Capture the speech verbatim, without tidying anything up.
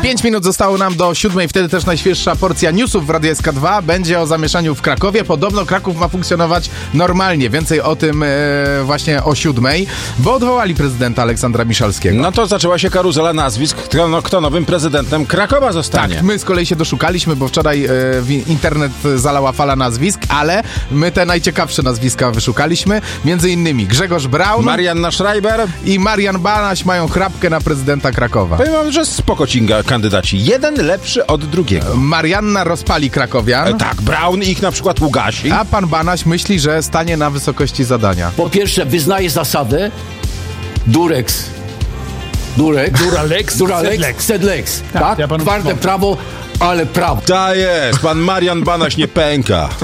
Pięć minut zostało nam do siódmej, wtedy też najświeższa porcja newsów w Radiu S K dwa. Będzie o zamieszaniu w Krakowie. Podobno Kraków ma funkcjonować normalnie. Więcej o tym e, właśnie o siódmej, bo odwołali prezydenta Aleksandra Miszalskiego. No to zaczęła się karuzela nazwisk, kto, no, kto nowym prezydentem Krakowa zostanie. Tak, my z kolei się doszukaliśmy, bo wczoraj e, internet zalała fala nazwisk, ale my te najciekawsze nazwiska wyszukaliśmy. Między innymi Grzegorz Braun, Marianna Schreiber i Marian Banaś mają chrapkę na prezydenta Krakowa. Powiem wam, że spoko cinga kandydaci. Jeden lepszy od drugiego. Marianna rozpali krakowian. E, tak, Braun ich na przykład ugasi. A pan Banaś myśli, że stanie na wysokości zadania. Po pierwsze, wyznaje zasadę Durex. Durex. Duralex, Duralex, Sedlex. Sedlex. Tak? ja panu Twarde pomogę. prawo, ale prawo. Ta jest, pan Marian Banaś nie pęka.